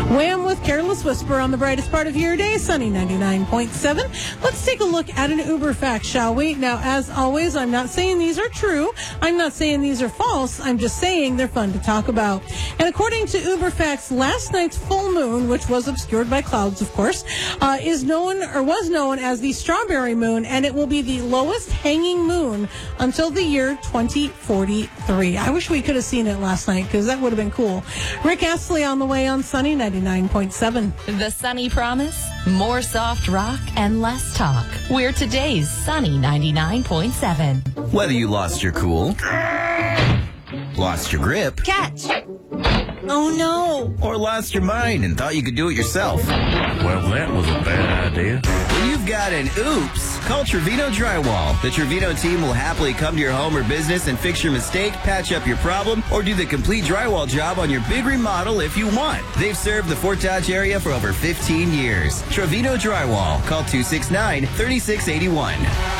Wham with Careless Whisper on the brightest part of your day, sunny 99.7. Let's take a look at an Uber fact, shall we? Now, as always, I'm not saying these are true. I'm not saying these are false. I'm just saying they're fun to talk about. And according to Uber Facts, last night's full moon, which was obscured by clouds, of course, was known as the Strawberry Moon, and it will be the lowest hanging moon until the year 2043. I wish we could have seen it last night, because that would have been cool. Rick Astley on the way on Sunny 99.7. The Sunny Promise, more soft rock and less talk. We're today's Sunny 99.7. Whether you lost your cool, lost your grip, Catch. Oh no! or lost your mind and thought you could do it yourself, Well, that was a bad idea. when you've got an oops, call Trevino Drywall. The Trevino team will happily come to your home or business and fix your mistake, patch up your problem, or do the complete drywall job on your big remodel if you want. They've served the Fort Dodge area for over 15 years. Trevino Drywall. Call 269-3681.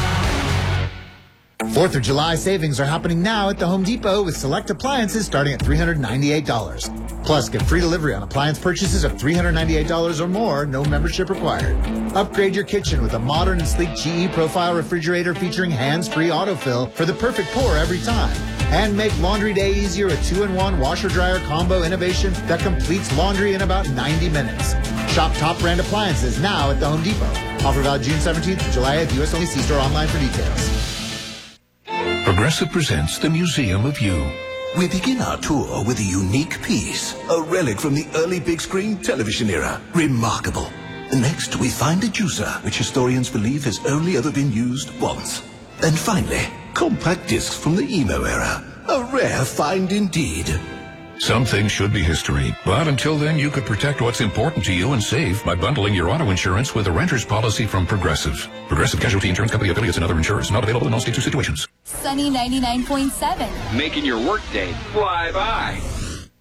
4th of July savings are happening now at the Home Depot with select appliances starting at $398. Plus, get free delivery on appliance purchases of $398 or more, no membership required. Upgrade your kitchen with a modern and sleek GE Profile refrigerator featuring hands-free autofill for the perfect pour every time. And make laundry day easier with 2-in-1 washer-dryer combo innovation that completes laundry in about 90 minutes. Shop top brand appliances now at the Home Depot. Offer valid June 17th to July at US only. See store online for details. Progressive presents the Museum of You. We begin our tour with a unique piece, a relic from the early big screen television era. Remarkable. Next, we find a juicer, which historians believe has only ever been used once. And finally, compact discs from the emo era. A rare find indeed. Some things should be history, but until then you could protect what's important to you and save by bundling your auto insurance with a renter's policy from Progressive. Progressive Casualty Insurance Company affiliates and other insurers. Not available in all states or situations. Sunny 99.7. Making your workday fly by.